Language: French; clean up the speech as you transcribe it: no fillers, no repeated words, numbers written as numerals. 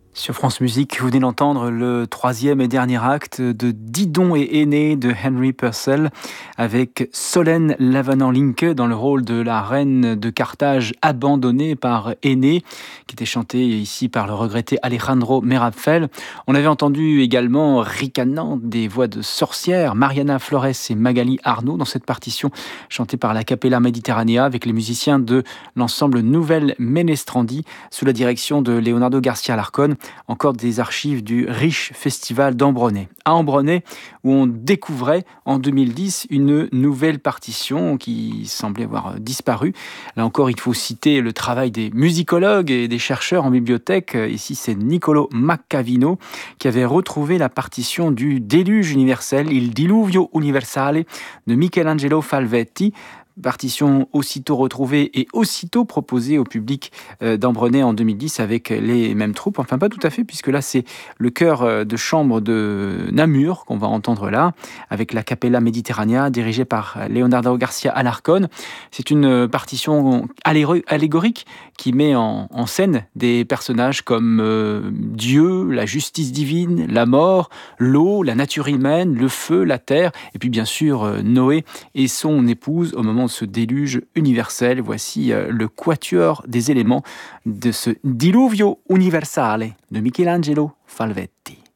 Sur France Musique, vous venez d'entendre le troisième et dernier acte de Didon et Aîné de Henry Purcell avec Solène Lavanant-Linke dans le rôle de la reine de Carthage abandonnée par Aîné, qui était chantée ici par le regretté Alejandro Meravfel. On avait entendu également ricanant des voix de sorcières, Mariana Flores et Magali Arnaud dans cette partition chantée par la Capella Mediterranea avec les musiciens de l'ensemble Nouvelle Menestrandi sous la direction de Leonardo Garcia Larcon. Encore des archives du riche festival d'Ambronay. À Ambronay, où on découvrait en 2010 une nouvelle partition qui semblait avoir disparu. Là encore, il faut citer le travail des musicologues et des chercheurs en bibliothèque. Ici, c'est Niccolo Maccavino qui avait retrouvé la partition du Déluge universel, Il Diluvio Universale de Michelangelo Falvetti. Partition aussitôt retrouvée et aussitôt proposée au public d'Ambronay en 2010 avec les mêmes troupes. Enfin, pas tout à fait, puisque là, c'est le chœur de chambre de Namur qu'on va entendre là, avec la Capella Mediterranea dirigée par Leonardo Garcia Alarcón. C'est une partition allégorique qui met en scène des personnages comme Dieu, la justice divine, la mort, l'eau, la nature humaine, le feu, la terre, et puis bien sûr Noé et son épouse au moment de ce déluge universel. Voici le quatuor des éléments de ce Diluvio Universale de Michelangelo Falvetti.